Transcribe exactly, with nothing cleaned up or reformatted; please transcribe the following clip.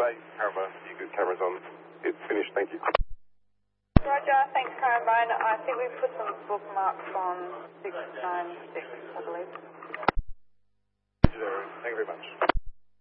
Bay, Caravane, you good cameras on. It's finished, thank you. Roger, thanks Caravane. I think we've put some bookmarks on six nine six.